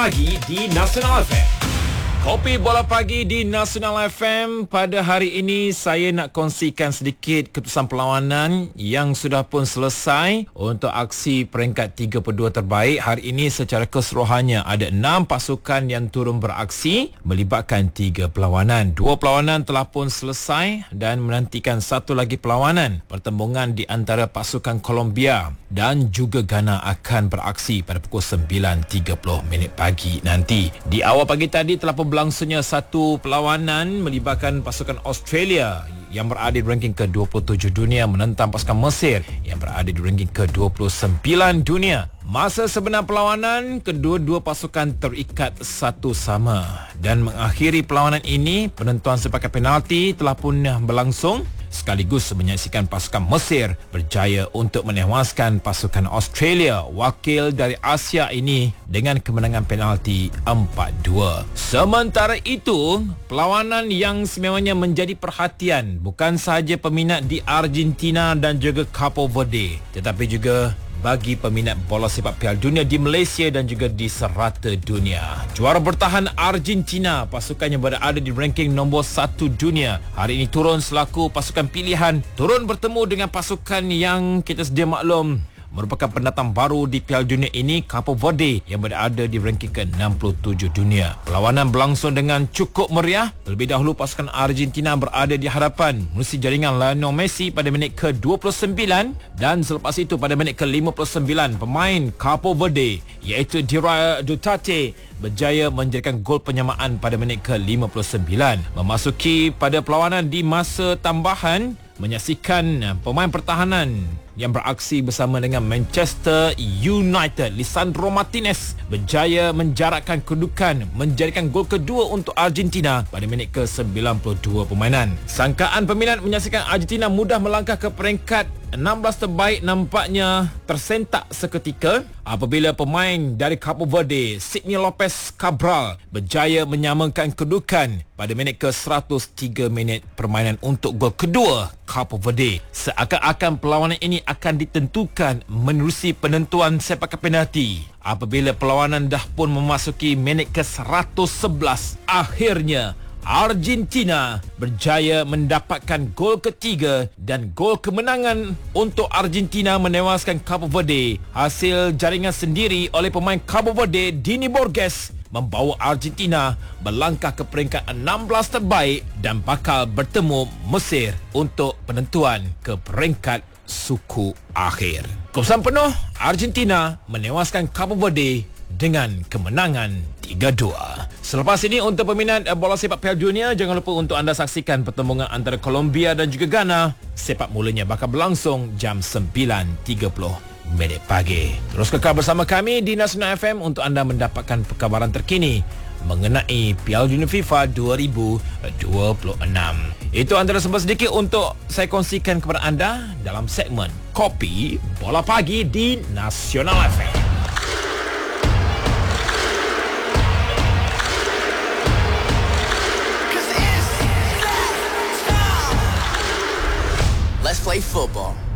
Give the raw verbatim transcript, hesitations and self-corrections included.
Pagi di Nasional F M. Kopi Bola Pagi di Nasional F M. Pada hari ini saya nak kongsikan sedikit keputusan perlawanan yang sudah pun selesai untuk aksi peringkat tiga puluh dua terbaik. Hari ini secara keseluruhannya ada enam pasukan yang turun beraksi melibatkan tiga perlawanan. Dua perlawanan telah pun selesai dan menantikan satu lagi perlawanan. Pertembungan di antara pasukan Colombia dan juga Ghana akan beraksi pada pukul sembilan tiga puluh minit pagi nanti. Di awal pagi tadi telah pun berlangsungnya satu perlawanan melibatkan pasukan Australia yang berada di ranking ke dua puluh tujuh dunia menentang pasukan Mesir yang berada di ranking ke dua puluh sembilan dunia. Masa sebenar perlawanan, kedua-dua pasukan terikat satu sama dan mengakhiri perlawanan ini, penentuan sepakat penalti telah pun berlangsung sekaligus menyaksikan pasukan Mesir berjaya untuk menewaskan pasukan Australia, wakil dari Asia ini, dengan kemenangan penalti empat dua. Sementara itu, perlawanan yang sememangnya menjadi perhatian bukan sahaja peminat di Argentina dan juga Cape Verde, tetapi juga bagi peminat bola sepak Piala Dunia di Malaysia dan juga di serata dunia. Juara bertahan Argentina, pasukan yang berada di ranking nombor satu dunia, hari ini turun selaku pasukan pilihan, turun bertemu dengan pasukan yang kita sedia maklum merupakan pendatang baru di Piala Dunia ini, Cape Verde, yang berada di ranking ke enam puluh tujuh dunia. Perlawanan berlangsung dengan cukup meriah. Terlebih dahulu pasukan Argentina berada di hadapan menerusi jaringan Lionel Messi pada minit ke dua puluh sembilan dan selepas itu pada minit ke lima puluh sembilan pemain Cape Verde iaitu Dira Duterte berjaya menjadikan gol penyamaan pada minit ke lima puluh sembilan. Memasuki pada perlawanan di masa tambahan, menyaksikan pemain pertahanan yang beraksi bersama dengan Manchester United, Lisandro Martinez, berjaya menjarakkan kedudukan, menjadikan gol kedua untuk Argentina pada minit ke sembilan puluh dua permainan. Sangkaan peminat menyaksikan Argentina mudah melangkah ke peringkat enam belas terbaik nampaknya tersentak seketika apabila pemain dari Cape Verde, Sidney Lopez Cabral, berjaya menyamakan kedudukan pada minit ke seratus tiga minit permainan untuk gol kedua Cape Verde. Seakan-akan perlawanan ini akan ditentukan menerusi penentuan sepakan penalti. Apabila perlawanan dah pun memasuki minit ke seratus sebelas, akhirnya Argentina berjaya mendapatkan gol ketiga dan gol kemenangan untuk Argentina menewaskan Cape Verde. Hasil jaringan sendiri oleh pemain Cape Verde, Dini Borges, membawa Argentina berlangkah ke peringkat enam belas terbaik dan bakal bertemu Mesir untuk penentuan ke peringkat suku akhir. Keputusan penuh, Argentina menewaskan Cape Verde dengan kemenangan tiga dua. Selepas ini, untuk peminat bola sepak Piala Dunia, jangan lupa untuk anda saksikan pertembungan antara Colombia dan juga Ghana. Sepak mulanya bakal berlangsung jam sembilan tiga puluh minit pagi. Terus kekal bersama kami di Nasional F M untuk anda mendapatkan perkabaran terkini mengenai Piala Dunia FIFA dua ribu dua puluh enam. Itu antara sempat sedikit untuk saya kongsikan kepada anda dalam segmen Kopi Bola Pagi di Nasional F M. Let's play football.